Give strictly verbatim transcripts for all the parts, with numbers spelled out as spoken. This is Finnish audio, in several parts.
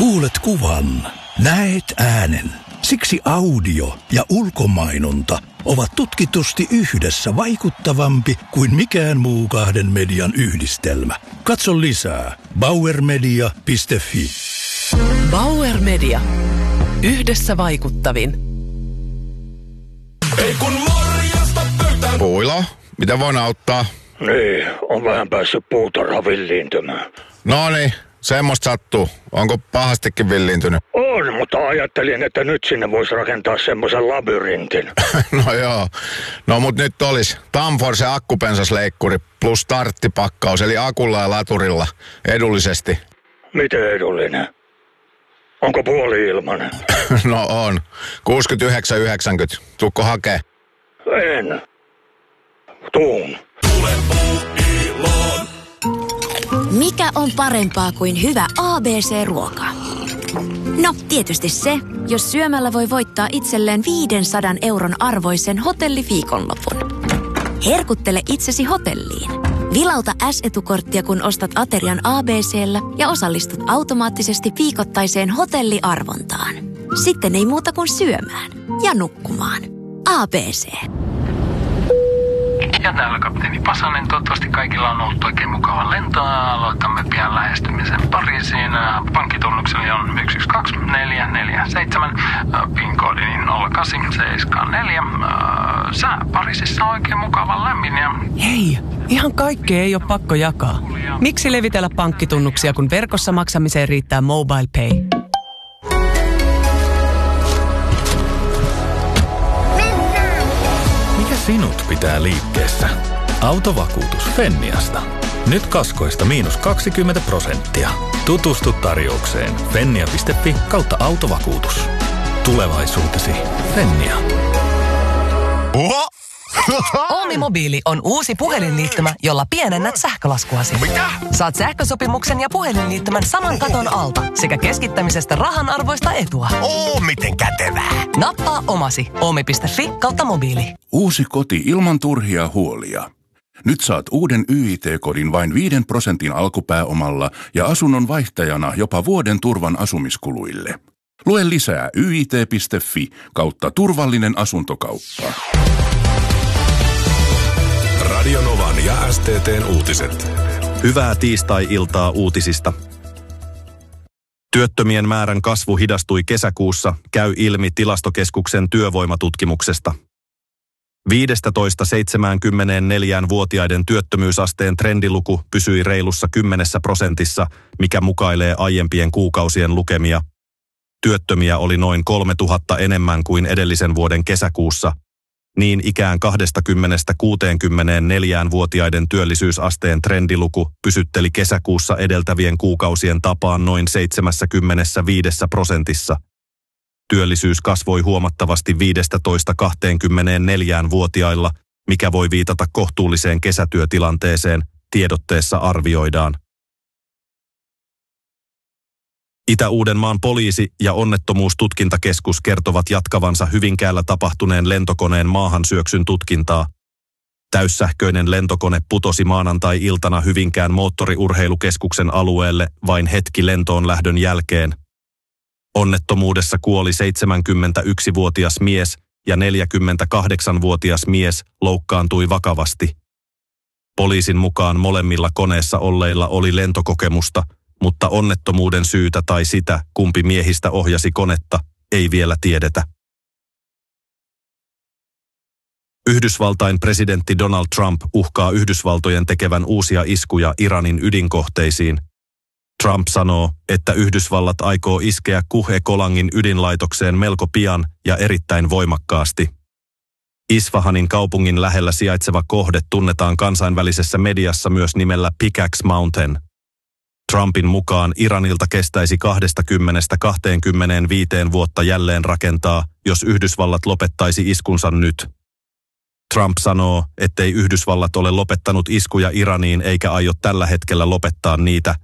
Kuulet kuvan, näet äänen. Siksi audio ja ulkomainonta ovat tutkitusti yhdessä vaikuttavampi kuin mikään muu kahden median yhdistelmä. Katso lisää bauer media piste fi. Bauer Media. Yhdessä vaikuttavin. Ei kun morjesta pöytään. Puilo, mitä voin auttaa? Niin, on vähän päässyt puutarha villiintymään. No niin, semmoista sattuu. Onko pahastikin villiintynyt? On, mutta ajattelin, että nyt sinne voisi rakentaa semmoisen labyrintin. No joo. No mut nyt olis Tamforce akkupensasleikkuri plus starttipakkaus, eli akulla ja laturilla edullisesti. Miten edullinen? Onko puoli ilmanen? No on. kuusikymmentäyhdeksän yhdeksänkymmentä. Tuukko hakee? En. Tuun. Tule Puuiloon. Mikä on parempaa kuin hyvä A B C-ruoka? No, tietysti se, jos syömällä voi voittaa itselleen viisisataa euron arvoisen hotelliviikonlopun. Herkuttele itsesi hotelliin. Vilauta S-etukorttia, kun ostat aterian A B C:llä ja osallistut automaattisesti viikoittaiseen hotelliarvontaan. Sitten ei muuta kuin syömään ja nukkumaan. A B C. Ja täällä kapteeni Pasanen. Toivottavasti kaikilla on ollut oikein mukava lento. Aloitamme pian lähestymisen Pariisiin. Pankkitunnukseni on yksi yksi kaksi neljä neljä seitsemän. PIN-koodini nolla kahdeksan seitsemän neljä. Sää Pariisissa on oikein mukava lämmin. Ja... Hei, ihan kaikkea ei ole pakko jakaa. Miksi levitellä pankkitunnuksia, kun verkossa maksamiseen riittää Mobile Pay? Sinut pitää liikkeessä. Autovakuutus Fenniasta. Nyt kaskoista miinus kaksikymmentä prosenttia. Tutustu tarjoukseen fennia piste fi kautta autovakuutus. Tulevaisuutesi Fennia. Oho! Oomi-mobiili on uusi puhelinliittymä, jolla pienennät sähkölaskuasi. Mitä? Saat sähkösopimuksen ja puhelinliittymän saman katon alta sekä keskittämisestä rahan arvoista etua. Oo, miten kätevää. Nappaa omasi. Oomi piste fi kautta mobiili. Uusi koti ilman turhia huolia. Nyt saat uuden Y I T-kodin vain viiden prosentin alkupääomalla ja asunnon vaihtajana jopa vuoden turvan asumiskuluille. Lue lisää y i t piste fi kautta turvallinen asuntokauppa. Radio Novan ja S T T:n uutiset. Hyvää tiistai-iltaa uutisista. Työttömien määrän kasvu hidastui kesäkuussa, käy ilmi Tilastokeskuksen työvoimatutkimuksesta. viisitoista seitsemänkymmentäneljä-vuotiaiden työttömyysasteen trendiluku pysyi reilussa kymmenessä prosentissa, mikä mukailee aiempien kuukausien lukemia. Työttömiä oli noin kolmetuhatta enemmän kuin edellisen vuoden kesäkuussa. Niin ikään kaksikymmentä-kuusikymmentäneljä-vuotiaiden työllisyysasteen trendiluku pysytteli kesäkuussa edeltävien kuukausien tapaan noin seitsemänkymmentäviisi prosentissa. Työllisyys kasvoi huomattavasti viisitoista kaksikymmentäneljä-vuotiailla, mikä voi viitata kohtuulliseen kesätyötilanteeseen, tiedotteessa arvioidaan. Itä-Uudenmaan poliisi ja onnettomuustutkintakeskus kertovat jatkavansa Hyvinkäällä tapahtuneen lentokoneen maahansyöksyn tutkintaa. Täyssähköinen lentokone putosi maanantai-iltana Hyvinkään moottoriurheilukeskuksen alueelle vain hetki lentoon lähdön jälkeen. Onnettomuudessa kuoli seitsemänkymmentäyksivuotias mies ja neljäkymmentäkahdeksanvuotias mies loukkaantui vakavasti. Poliisin mukaan molemmilla koneessa olleilla oli lentokokemusta, mutta onnettomuuden syytä tai sitä, kumpi miehistä ohjasi konetta, ei vielä tiedetä. Yhdysvaltain presidentti Donald Trump uhkaa Yhdysvaltojen tekevän uusia iskuja Iranin ydinkohteisiin. Trump sanoo, että Yhdysvallat aikoo iskeä Kuh-e-Kolangin ydinlaitokseen melko pian ja erittäin voimakkaasti. Isfahanin kaupungin lähellä sijaitseva kohde tunnetaan kansainvälisessä mediassa myös nimellä Pickaxe Mountain. Trumpin mukaan Iranilta kestäisi kaksikymmentä kaksikymmentäviisi vuotta jälleen rakentaa, jos Yhdysvallat lopettaisi iskunsa nyt. Trump sanoo, ettei Yhdysvallat ole lopettanut iskuja Iraniin eikä aio tällä hetkellä lopettaa niitä.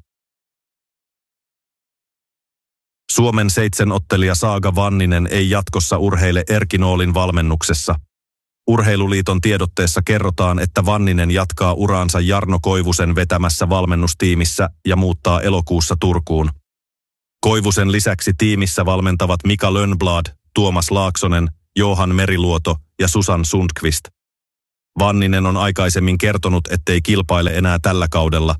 Suomen seitsemänottelija Saaga Vanninen ei jatkossa urheile Erkki Noolin valmennuksessa. Urheiluliiton tiedotteessa kerrotaan, että Vanninen jatkaa uraansa Jarno Koivusen vetämässä valmennustiimissä ja muuttaa elokuussa Turkuun. Koivusen lisäksi tiimissä valmentavat Mika Lönnblad, Tuomas Laaksonen, Johan Meriluoto ja Susan Sundqvist. Vanninen on aikaisemmin kertonut, ettei kilpaile enää tällä kaudella.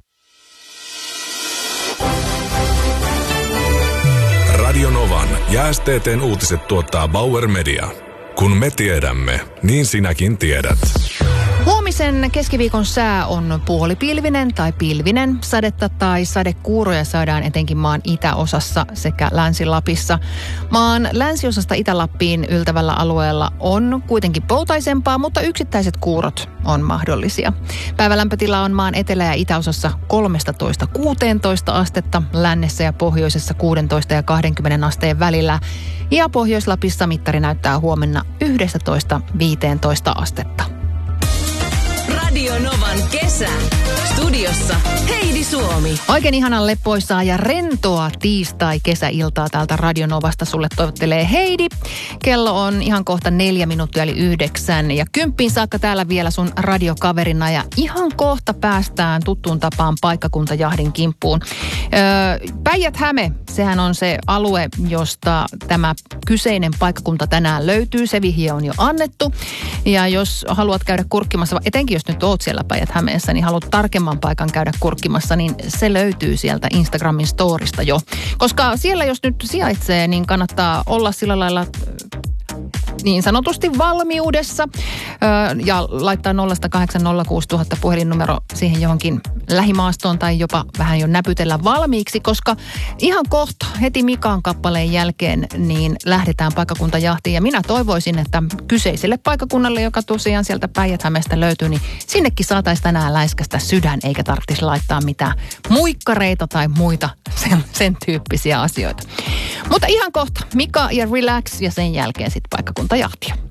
Radio Novan ja S T T:n uutiset tuottaa Bauer Media. Kun me tiedämme, niin sinäkin tiedät. Huomisen keskiviikon sää on puolipilvinen tai pilvinen. Sadetta tai sadekuuroja saadaan etenkin maan itäosassa sekä Länsi-Lapissa. Maan länsiosasta Itä-Lappiin yltävällä alueella on kuitenkin poutaisempaa, mutta yksittäiset kuurot on mahdollisia. Päivälämpötila on maan etelä- ja itäosassa kolmetoista kuusitoista astetta, lännessä ja pohjoisessa kuusitoista ja kaksikymmentä asteen välillä. Ja Pohjois-Lapissa mittari näyttää huomenna yksitoista viisitoista astetta. Radio Novan kesä. Studiossa Heidi Suomi. Oikein ihanan leppoisaa ja rentoa tiistai-kesäiltaa täältä Radio Novasta sulle toivottelee Heidi. Kello on ihan kohta neljä minuuttia eli yhdeksän ja kymppiin saakka täällä vielä sun radiokaverina ja ihan kohta päästään tuttuun tapaan paikkakuntajahdin kimppuun. Öö, Päijät-Häme, sehän on se alue, josta tämä kyseinen paikkakunta tänään löytyy. Se vihje on jo annettu ja jos haluat käydä kurkkimassa, etenkin jos nyt oot siellä Päijät-Hämeessä, niin haluat tarkemman paikan käydä kurkkimassa, niin se löytyy sieltä Instagramin storista jo. Koska siellä jos nyt sijaitsee, niin kannattaa olla sillä lailla niin sanotusti valmiudessa ja laittaa nolla kahdeksan nolla kuusi nolla nolla nolla puhelinnumero siihen johonkin lähimaastoon tai jopa vähän jo näpytellä valmiiksi, koska ihan kohta heti Mikan kappaleen jälkeen niin lähdetään paikkakuntajahtiin ja minä toivoisin, että kyseiselle paikkakunnalle, joka tosiaan sieltä Päijät-Hämeestä löytyy, niin sinnekin saataisiin tänään läiskästä sydän eikä tarvitsisi laittaa mitään muikkareita tai muita sen, sen tyyppisiä asioita. Mutta ihan kohta Mika ja Relax ja sen jälkeen sitten paikkakuntajahtia.